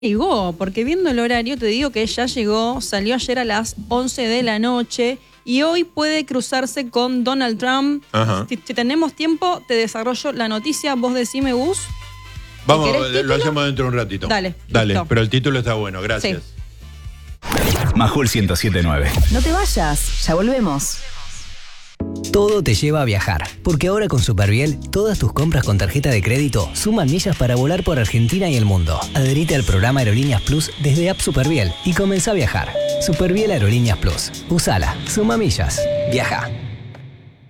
Llegó, porque viendo el horario te digo que ya llegó, salió ayer a las 11 de la noche y hoy puede cruzarse con Donald Trump. Ajá. Si tenemos tiempo, te desarrollo la noticia, vos decime, Gus. Vamos, ¿Querés lo título? hacemos dentro de un ratito. Dale, Dale, listo. pero el título está bueno, gracias. Majul 107.9. No te vayas, ya volvemos. Todo te lleva a viajar, porque ahora con Superviel, todas tus compras con tarjeta de crédito suman millas para volar por Argentina y el mundo. Adherite al programa Aerolíneas Plus desde App Superviel y comenzá a viajar. Superviel Aerolíneas Plus. Usala, suma millas, viaja.